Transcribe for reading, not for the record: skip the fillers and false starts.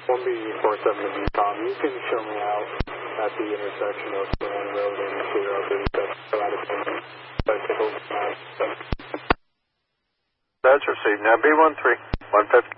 1B47 of Utah. You can show me out at the intersection of Grand Road and Clear 37. That's received. Now B13, 150.